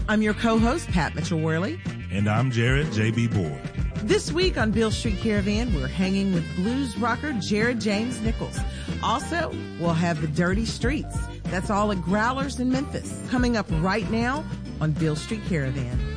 I'm your co-host, Pat Mitchell-Worley. And I'm Jared J.B. Board. This week on Beale Street Caravan, we're hanging with blues rocker Jared James Nichols. Also, we'll have the Dirty Streets. That's all at Growlers in Memphis. Coming up right now on Beale Street Caravan.